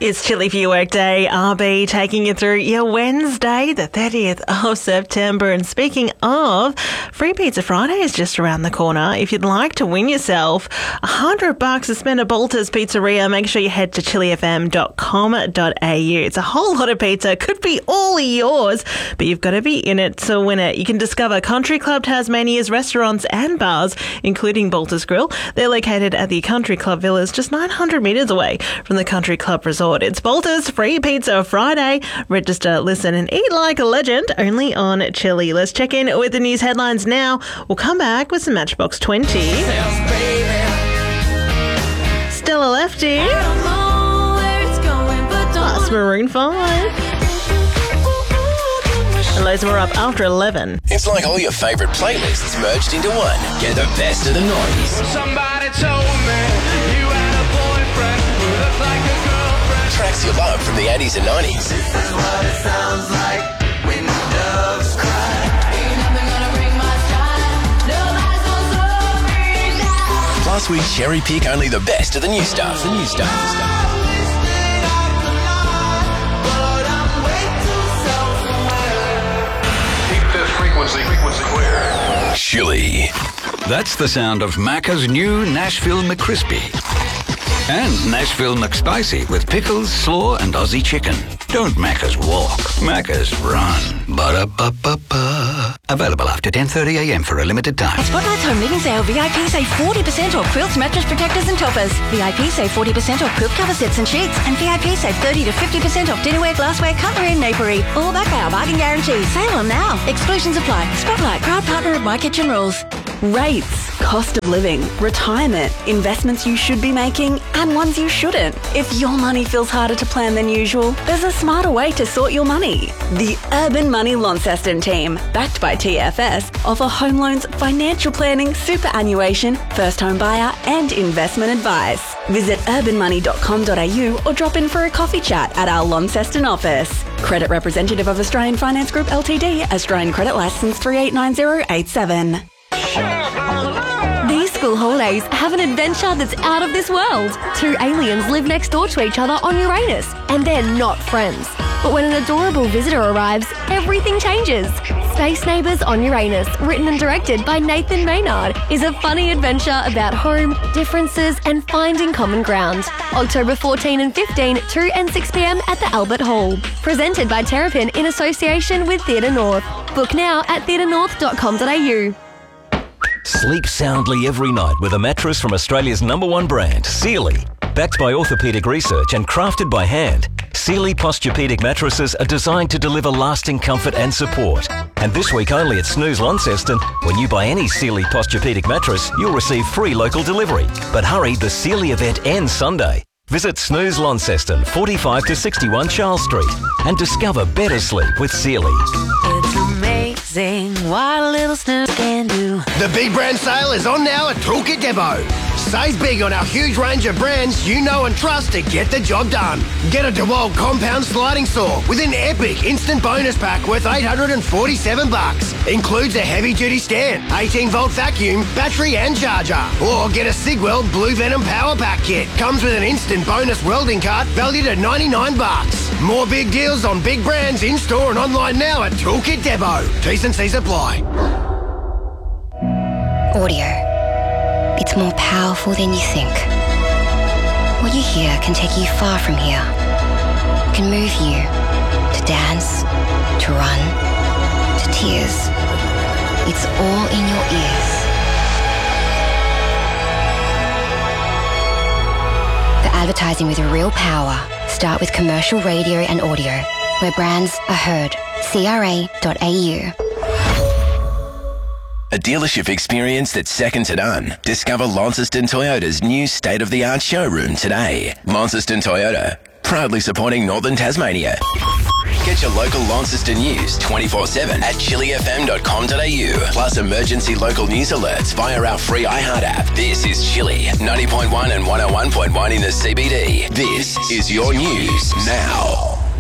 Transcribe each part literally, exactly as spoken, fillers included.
It's Chilly for your workday. R B taking you through your Wednesday, the thirtieth of September. And speaking of, Free Pizza Friday is just around the corner. If you'd like to win yourself a hundred bucks to spend at Bolter's Pizzeria, make sure you head to chilli f m dot com dot a u. It's a whole lot of pizza. Could be all yours, but you've got to be in it to win it. You can discover Country Club Tasmania's restaurants and bars, including Bolter's Grill. They're located at the Country Club Villas, just nine hundred metres away from the Country Club Resort. It's Bolter's Free Pizza Friday. Register, listen and eat like a legend only on Chilli. Let's check in with the news headlines now. We'll come back with some Matchbox twenty. Stella Lefty. Plus Maroon five. And loads more up after eleven. It's like all your favourite playlists merged into one. Get the best of the noise. Somebody told me you had a boyfriend who looked like a girlfriend. Tracks you love from the eighties and nineties. This is what it sounds like when doves cry. Ain't nothing gonna bring my shine. Nobody's gonna slow me down. Plus, we cherry pick only the best of the new stuff. The new stuff. The stuff. Frequency, frequency clear. Chilli. That's the sound of Macca's new Nashville McCrispy. And Nashville McSpicy with pickles, slaw and Aussie chicken. Don't Macca's walk, Macca's run. Ba-da-ba-ba-ba. Available after ten thirty a m for a limited time. At Spotlight's Home Living Sale, V I P save forty percent off quilts, mattress protectors and toppers. V I P save forty percent off quilt cover sets and sheets. And V I P save thirty to fifty percent off dinnerware, glassware, cutlery and napery. All backed by our bargain guarantee. Sale on now. Exclusions apply. Spotlight, proud partner of My Kitchen Rules. Rates, cost of living, retirement, investments you should be making and ones you shouldn't. If your money feels harder to plan than usual, there's a smarter way to sort your money. The Urban Money Launceston team, backed by T F S, offer home loans, financial planning, superannuation, first home buyer and investment advice. Visit urban money dot com dot a u or drop in for a coffee chat at our Launceston office. Credit representative of Australian Finance Group Ltd, Australian Credit Licence three eight nine zero eight seven. These school holidays have an adventure that's out of this world. Two aliens live next door to each other on Uranus, and they're not friends. But when an adorable visitor arrives, everything changes. Space Neighbours on Uranus, written and directed by Nathan Maynard, is a funny adventure about home, differences and finding common ground. October fourteenth and fifteenth, two and six p m at the Albert Hall. Presented by Terrapin in association with Theatre North. Book now at theatre north dot com dot a u. Sleep soundly every night with a mattress from Australia's number one brand, Sealy. Backed by orthopaedic research and crafted by hand, Sealy Posturepedic mattresses are designed to deliver lasting comfort and support. And this week only at Snooze Launceston, when you buy any Sealy Posturepedic mattress, you'll receive free local delivery. But hurry, the Sealy event ends Sunday. Visit Snooze Launceston, forty-five to sixty-one Charles Street, and discover better sleep with Sealy. It's amazing what a little snooze can do. The big brand sale is on now at Toolkit Depot. Save big on our huge range of brands you know and trust to get the job done. Get a DeWalt compound sliding saw with an epic instant bonus pack worth eight hundred forty-seven bucks. Includes a heavy-duty stand, eighteen volt vacuum, battery and charger. Or get a Sigweld Blue Venom Power Pack kit. Comes with an instant bonus welding cart valued at ninety-nine bucks. More big deals on big brands in store and online now at Toolkit Depot. T's and C's apply. Audio. It's more powerful than you think. What you hear can take you far from here. It can move you to dance, to run, to tears. It's all in your ears. The advertising with real power. Start with commercial radio and audio, where brands are heard. C R A dot A U. A dealership experience that's second to none. Discover Launceston Toyota's new state-of-the-art showroom today. Launceston Toyota, proudly supporting Northern Tasmania. Get your local Launceston news twenty-four seven at chilli f m dot com dot a u. Plus emergency local news alerts via our free iHeart app. This is Chilli, ninety point one and one oh one point one in the C B D. This is your news now.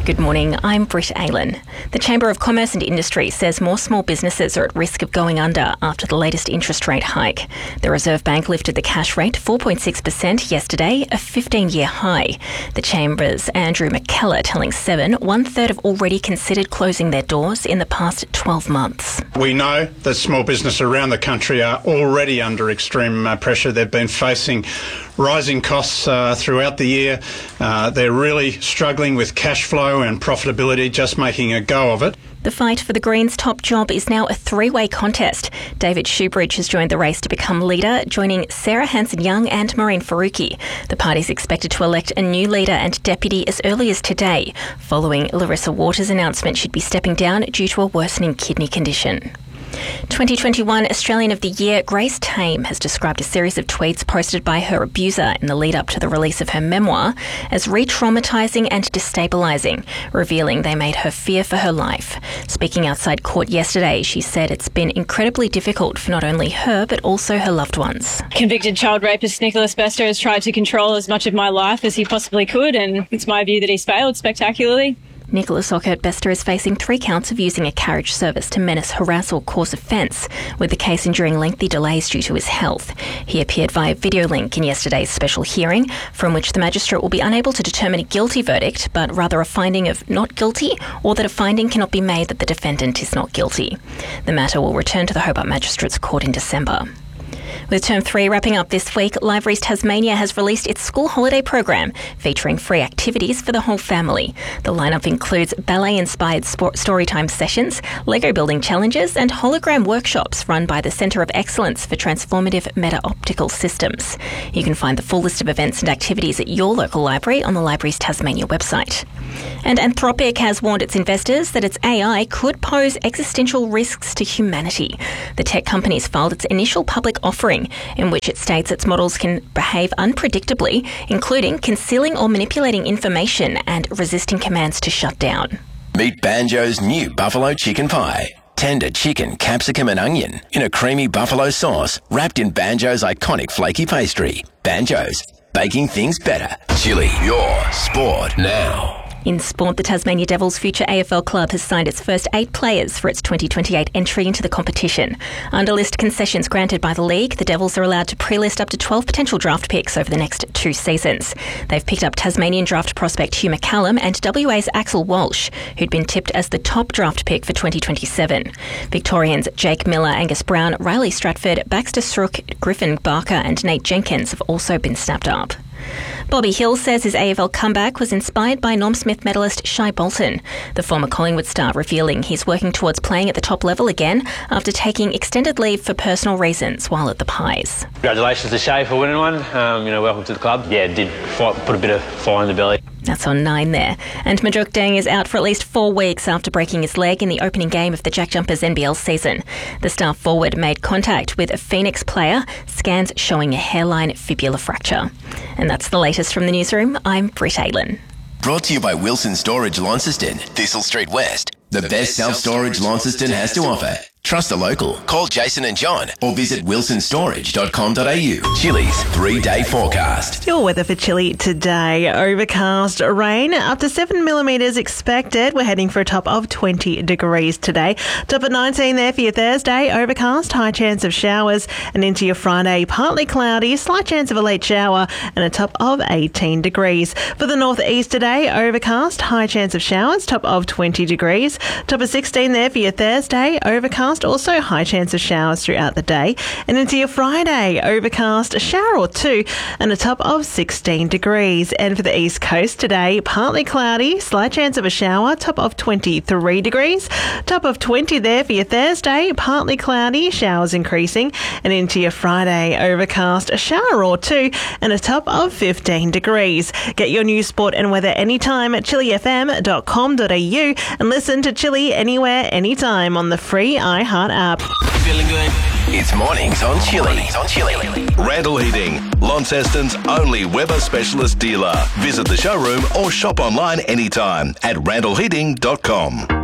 Good morning, I'm Britt Aylan. The Chamber of Commerce and Industry says more small businesses are at risk of going under after the latest interest rate hike. The Reserve Bank lifted the cash rate to four point six percent yesterday, a fifteen-year high. The Chamber's Andrew McKellar telling Seven one-third have already considered closing their doors in the past twelve months. We know that small business around the country are already under extreme uh, pressure. They've been facing rising costs uh, throughout the year. Uh, they're really struggling with cash flow and profitability, just making a go of it. The fight for the Greens' top job is now a three-way contest. David Shoebridge has joined the race to become leader, joining Sarah Hanson-Young and Maureen Faruqi. The party's expected to elect a new leader and deputy as early as today, following Larissa Waters' announcement she'd be stepping down due to a worsening kidney condition. twenty twenty-one Australian of the Year Grace Tame has described a series of tweets posted by her abuser in the lead up to the release of her memoir as re-traumatising and destabilising, revealing they made her fear for her life. Speaking outside court yesterday, she said it's been incredibly difficult for not only her but also her loved ones. Convicted child rapist Nicholas Bester has tried to control as much of my life as he possibly could, and it's my view that he's failed spectacularly. Nicholas Ockert Bester is facing three counts of using a carriage service to menace, harass or cause offence, with the case enduring lengthy delays due to his health. He appeared via video link in yesterday's special hearing, from which the magistrate will be unable to determine a guilty verdict, but rather a finding of not guilty, or that a finding cannot be made that the defendant is not guilty. The matter will return to the Hobart Magistrates Court in December. With Term three wrapping up this week, Libraries Tasmania has released its school holiday program, featuring free activities for the whole family. The lineup includes ballet-inspired sport storytime sessions, Lego building challenges and hologram workshops run by the Centre of Excellence for Transformative Meta-Optical Systems. You can find the full list of events and activities at your local library on the Libraries Tasmania website. And Anthropic has warned its investors that its A I could pose existential risks to humanity. The tech company's filed its initial public offering, in which it states its models can behave unpredictably, including concealing or manipulating information and resisting commands to shut down. Meet Banjo's new buffalo chicken pie. Tender chicken, capsicum and onion in a creamy buffalo sauce wrapped in Banjo's iconic flaky pastry. Banjo's, baking things better. Chili, your sport now. In sport, the Tasmania Devils future A F L club has signed its first eight players for its twenty twenty-eight entry into the competition. Under list concessions granted by the league, the Devils are allowed to pre-list up to twelve potential draft picks over the next two seasons. They've picked up Tasmanian draft prospect Hugh McCallum and W A's Axel Walsh, who'd been tipped as the top draft pick for twenty twenty-seven. Victorians Jake Miller, Angus Brown, Riley Stratford, Baxter Strook, Griffin Barker and Nate Jenkins have also been snapped up. Bobby Hill says his A F L comeback was inspired by Norm Smith medalist Shai Bolton, the former Collingwood star revealing he's working towards playing at the top level again after taking extended leave for personal reasons while at the Pies. Congratulations to Shai for winning one. Um, you know, welcome to the club. Yeah, did fight, put a bit of fire in the belly. That's on nine there. And Majok Deng is out for at least four weeks after breaking his leg in the opening game of the Jack Jumpers N B L season. The star forward made contact with a Phoenix player, scans showing a hairline fibula fracture. And that's the latest from the newsroom. I'm Britt Aylan. Brought to you by Wilson Storage Launceston, Thistle Street West. The, the best self-storage Launceston has to offer. Trust the local. Call Jason and John or visit wilson storage dot com dot a u. Chili's three-day forecast. Your weather for Chile today. Overcast, rain, up to seven millimetres expected. We're heading for a top of twenty degrees today. Top at nineteen there for your Thursday. Overcast, high chance of showers. And into your Friday, partly cloudy, slight chance of a late shower and a top of eighteen degrees. For the northeast today, overcast, high chance of showers, top of twenty degrees. Top of sixteen there for your Thursday. Overcast, also high chance of showers throughout the day. And into your Friday, overcast, a shower or two and a top of sixteen degrees. And for the east coast today, partly cloudy, slight chance of a shower, top of twenty-three degrees. Top of twenty there for your Thursday, partly cloudy, showers increasing. And into your Friday, overcast, a shower or two and a top of fifteen degrees. Get your news, sport and weather anytime at chili f m dot com dot a u and listen to Chili anywhere, anytime on the free iHeart app. Feeling good? It's mornings on Chili. on Chili. Randall Heating, Launceston's only Weber specialist dealer. Visit the showroom or shop online anytime at randall heating dot com.